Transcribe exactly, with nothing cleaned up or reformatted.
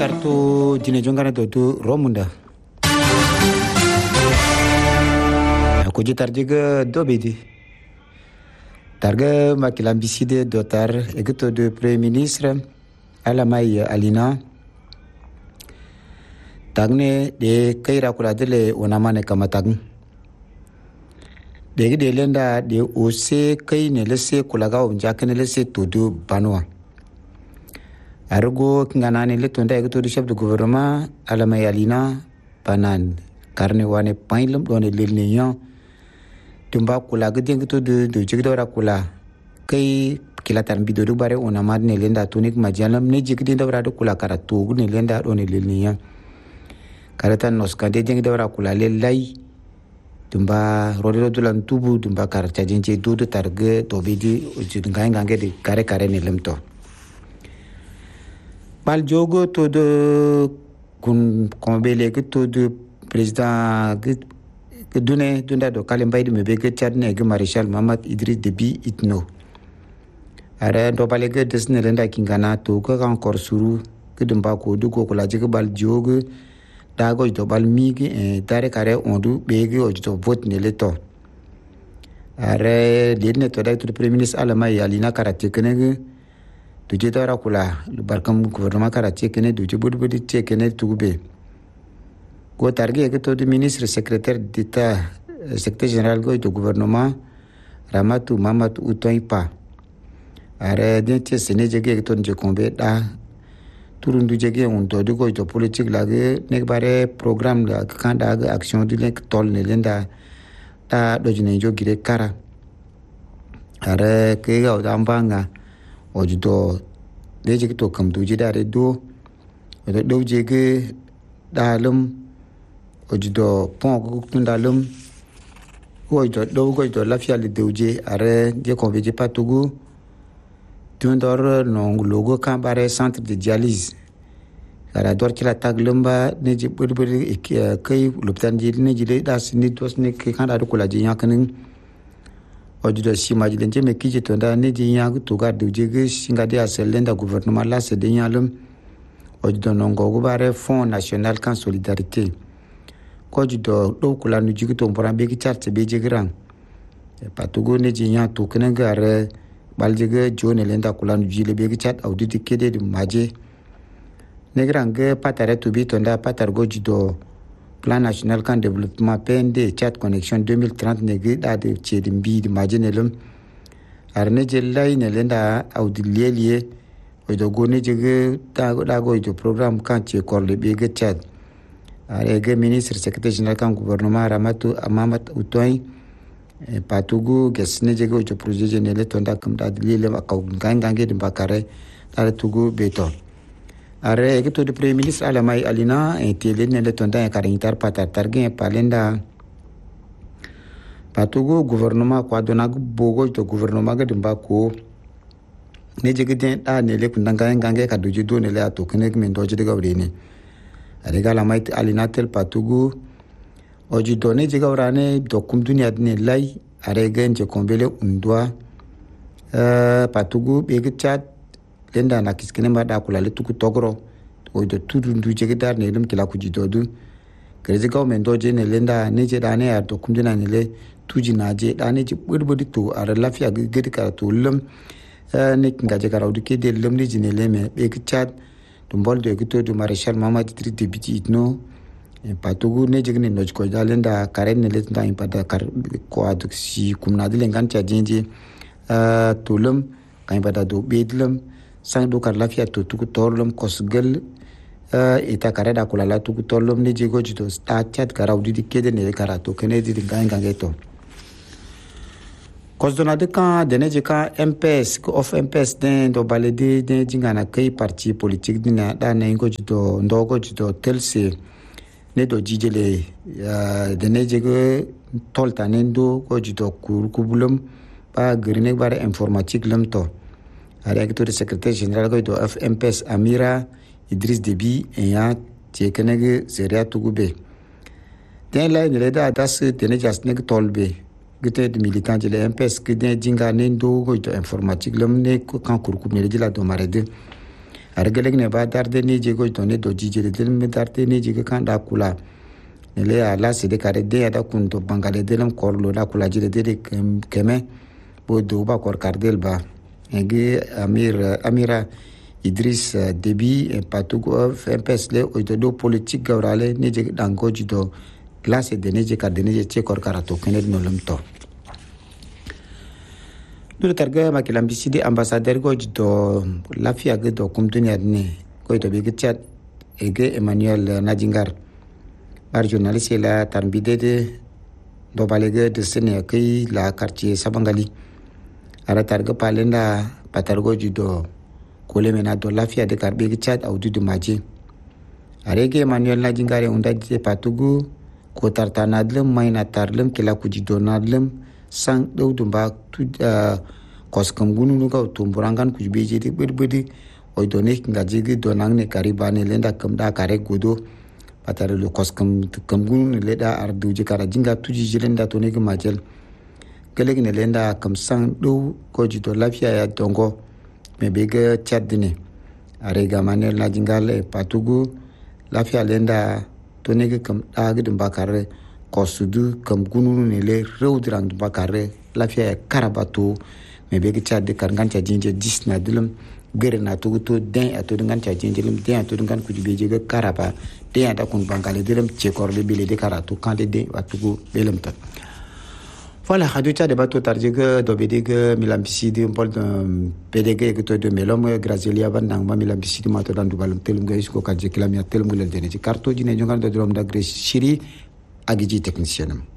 tarto dine jongana do do romunda ko jitar diga dobedi targa makilambiside dotar egto de premier ministre alamay alina tagne de kaira kula dele onamane kamatag de de lenda de ose kai ne lese kula ga unja kene lese todo banwa argo kinganane le tonda egto de chef de gouvernement alamay alina panan karne wane pailum done lilniyan tumba kula gede to de de jigdora kula kai kila tan bido du bare ona mad ne lenda tonik majalam ne jigde dora do kula kara to ne lenda do ne lilniya karatan noska de jigdora kula le lai tumba rodelo dulan tubu tumba kar tajinje do do targe to bidi ujud ngai ngange de kare kare ne lemto bal jogo to de kun kombele to de president ke dune dunda do kale mbaydi me be ke tadne ke Marechal Mahamad Idriss Déby Itno are do bale ke desne lenda kingana to ko encore suru ke dumba ko du ko la jige bal joge da go do bal migi e dare kare ondu be ge o do vote ne leto are lidne to da to premier ministre alama yalina karate kenege to je dara kula lu barkam gouvernement karate kene do je bodi bodi te kene tugube ko targe ke to du ministre secrétaire d'état secrétaire général go du gouvernement Ramatu Mamadou Utoipa are dente sene jege to nje kombe da turundu jege on to go to politique la ge ne bare programme la kan da action du lek tol ne lenda da do jine jo gire kara are ke ga da mbanga o do de jege to kam du jidare do do do jege dalum ojido pon ko tundalum ojido do ko ojido lafia le deuje are je convié patugu tundor no logo kambare centre de dialyse kara dor kila taglumba ne je burburi kai luptan je ne je da sini tos ne ke kan da ko la je yakanin ojido sima je je me kije tonda ne je yak to ga deuje ge singa de aselenda gouvernement la se de yalum ojido no go bare Fonds national kan solidarité ko jido do kula nu jigito mbora be ki charte be jigran e patugo ne jinya to kene gare baljige jone lenda kula nu jile be ki chat audit kede de maje ne grange patare to bi tonda patar go jido plan national kan développement P N D chat connexion deux mille trente ne ge da de chedi mbi de maje ne lum arne jellai ne lenda audit liye o do go ne jige da da go do programme kan che korle be ge chat are ministre secrétaire général kan gouvernement Ramatu Mamadou Utoy patugu gesne jego jo projet genele tonda kam da lele akaw gangange de bakare dare tugu beto are ke to de premier ministre alamay alina e tele ne le tonda ka rintar patar targe palenda patugu gouvernement kwa dona bogo to gouvernement ga de bako ne jegiden da ne le kundanga gange ka doji do ne le atokene men doji de gawrene regala mait alinatel patugu oji done jiga urane dokum dunia dine lai aregen je kombele undwa uh, patugu bege chat lenda na kiskene ma da kula le tuku togro o do tudu ndu jege dar ne lum kila ku jidodu krezi ga men doje ne lenda ne je dane ya dokum dunia ne le tuji na je dane je burbudi to ara lafiya gedi ka to lum uh, ne kinga je karawu ke de lum ne jine le me bege chat tumbol de gito du Marechal Mahamad Idriss Déby Itno e patugu ne jigne noj ko dalenda karen ne letna impada kar ko aduksi kumna de lengan cha jinji uh, tulum kan pada do bedlum sang do kar lafia to tuku torlum kosgel uh, eta kareda kula la tuku torlum ne jigo jito sta chat karaudi di kede ne karato kene di gangangeto Kosdona de kan dene jika M P S ko of M P S den do balede den jingana kai parti politique dina da na ingo jito ndogo jito telse ne do jijele ya dene jige tolta nendo ko jito kur kubulum ba grine bare informatique lamto ari acteur secrétaire général ko do of M P S Amira Idriss Déby ya tekenege zeria tugube den la ne da das dene jas ne tolbe gite de militant de M P S que den jinga nendo ko do informatique lam ne ko kan kurkub ne dila do marede argelek ne ba darde ne je go to ne do jije de me darde ne je kan da kula ne le ala se de kare de ada kun to bangale de lam korlo la kula jide de keme bo do ba kor kardel ba ege amir amira Idriss Déby et Patogo F P S le o do politique gaurale ne je dango jido classe de ne je ka de ne je che kor karato kene no lamto dure targa ma kilam bisidi ambassadeur go jido lafia ge do kum dunia ne ko to be chat ege Emmanuel Nadingar par journaliste la tarbide de do balege de sene kai la quartier Sabangali ara targa palenda patargo jido kole mena do lafia de karbe gi chat audu de maji arege Emmanuel Nadingare unda de Patugu ko tartana dlem mayna tarlem kila ku jido nadlem sang do dumba tu koskam gunu nu ka tumburangan ku beje de berbedi o do ne nga jigi do nang ne karibane lenda kam da kare godo patare lo koskam kam gunu le da ardu je kara jinga tuji jilenda to ne ga majel kelek ne lenda kam sang do ko jido lafia ya dongo me bega chadne arega Emmanuel Nadingale Patugu lafia lenda to ne ga kam da ga dum bakare kosudu kam gunu ne le rewdrang dum bakare lafia karabato me bega chadde karngan cha jinje disna dilum gere na to to den ato ngan cha jinje lim den ato ngan ku beje ga karaba den ata kun bangale dilum chekor le bile de karatu kan de de Patugu belum ta. Voilà, Radio Tchad bateau tarjiga do bedega milambisidi un pol de P D G que to de melom grazelia bandang ma milambisidi ma to dan dubalum telum gais ko kadje kilamia telum gulel dene ci karto jine jongal do drom da gre shiri agiji technicien